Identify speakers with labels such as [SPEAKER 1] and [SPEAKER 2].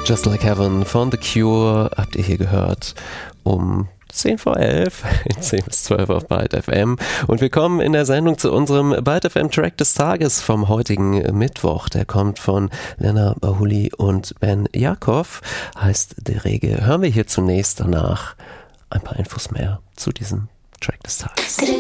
[SPEAKER 1] Just Like Heaven von The Cure habt ihr hier gehört um 10 vor 11, 10 bis 12 auf Byte FM. Und wir kommen in der Sendung zu unserem Byte FM Track des Tages vom heutigen Mittwoch. Der kommt von Lena Bahuli und Ben Jakov, heißt der Rege. Hören wir hier zunächst danach ein paar Infos mehr zu diesem Track des Tages.